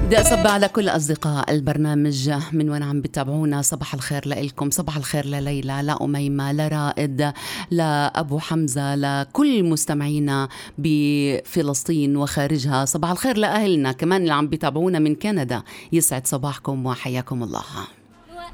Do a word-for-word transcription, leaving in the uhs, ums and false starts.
بدي أصبح على كل أصدقاء البرنامج من وين عم بتابعونا. صباح الخير لإلكم، صباح الخير لليلى، لأميمة، لرائد، لأبو حمزة، لكل مستمعينا بفلسطين وخارجها. صباح الخير لأهلنا كمان اللي عم بتابعونا من كندا، يسعد صباحكم وحياكم الله.